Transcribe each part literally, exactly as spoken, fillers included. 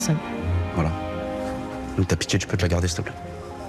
personne. Voilà. Donc ta pitié, tu peux te la garder, s'il te plaît.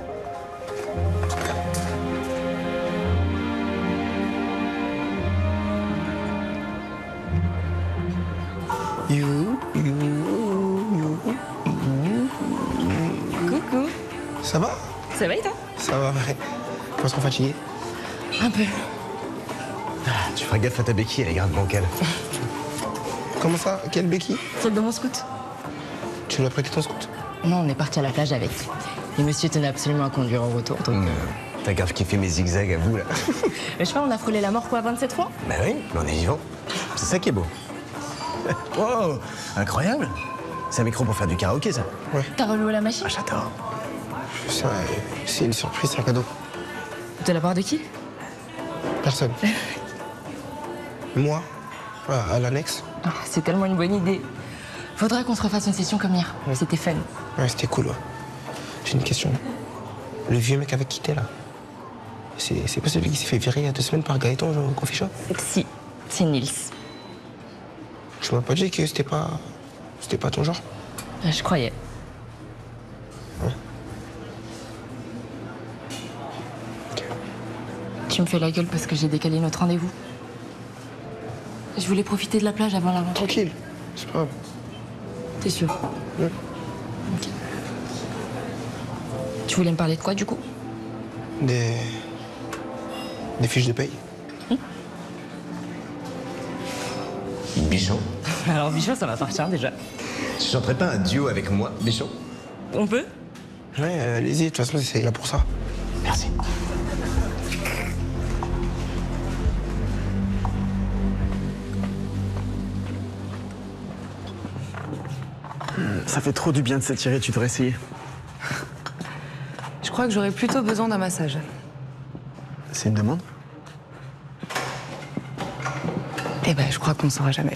You, you, you, you. Coucou. Ça va? Ça va et toi? Ça va, ouais. Pas trop fatigué? Un peu. Ah, tu feras gaffe à ta béquille, elle est grave bancale. Comment ça? Quelle béquille? Celle de mon scout. Tu l'as prêté ton scout? Non, on est parti à la plage avec. Et monsieur tenait absolument à conduire en retour, donc... Mmh. T'as grave kiffé mes zigzags à vous, là. Mais je sais pas, on a frôlé la mort quoi, vingt-sept fois? Bah oui, mais on est vivant. C'est ça qui est beau. Wow, incroyable. C'est un micro pour faire du karaoké, ça. Ouais. T'as reloué la machine? Ah, j'adore. Ça, c'est une surprise, c'est un cadeau. De la part de qui? Personne. Moi, à, à l'annexe. Ah, c'est tellement une bonne idée. Faudrait qu'on se refasse une session comme hier. Ouais. C'était fun. Ouais, c'était cool, ouais. J'ai une question. Le vieux mec avec qui t'es, là, c'est c'est pas celui qui s'est fait virer il y a deux semaines par Gaëtan au coffee shop? Si, c'est Nils. Tu m'as pas dit que c'était pas... c'était pas ton genre? Je croyais. Ouais. Ok. Tu me fais la gueule parce que j'ai décalé notre rendez-vous. Je voulais profiter de la plage avant la rentrée. Tranquille, c'est pas grave. T'es sûr? Ouais. Ok. Tu voulais me parler de quoi, du coup? Des... des fiches de paye. Bichon, Alors, Bichon, ça m'appartient déjà. tu chanterais pas un duo avec moi, Bichon? On peut? Ouais, euh, allez-y, de toute façon, c'est là pour ça. Merci. Ça fait trop du bien de s'étirer, tu devrais essayer. Je crois que j'aurais plutôt besoin d'un massage. C'est une demande? Eh ben, je crois qu'on ne saura jamais.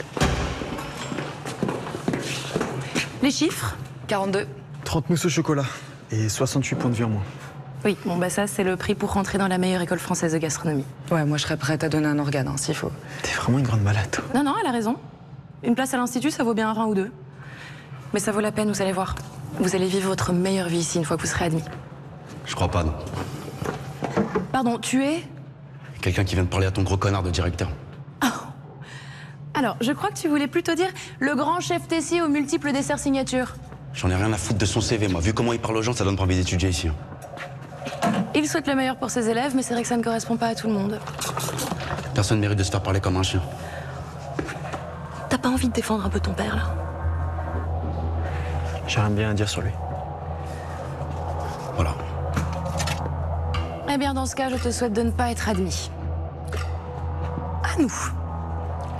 Les chiffres? quarante-deux. trente mousses au chocolat et soixante-huit points de vue en moins. Oui, bon bah ça c'est le prix pour rentrer dans la meilleure école française de gastronomie. Ouais, moi je serais prête à donner un organe, hein, s'il faut. T'es vraiment une grande malade, toi. Non, non, elle a raison. Une place à l'institut, ça vaut bien un rein ou deux. Mais ça vaut la peine, vous allez voir. Vous allez vivre votre meilleure vie ici une fois que vous serez admis. Je crois pas, non. Pardon, tu es? Quelqu'un qui vient de parler à ton gros connard de directeur. Alors, je crois que tu voulais plutôt dire le grand chef Tessier aux multiples desserts signature. J'en ai rien à foutre de son C V, moi. Vu comment il parle aux gens, ça donne pas envie d'étudier ici. Il souhaite le meilleur pour ses élèves, mais c'est vrai que ça ne correspond pas à tout le monde. Personne mérite de se faire parler comme un chien. T'as pas envie de défendre un peu ton père, là? J'ai rien de bien à dire sur lui. Voilà. Eh bien, dans ce cas, je te souhaite de ne pas être admis. À nous.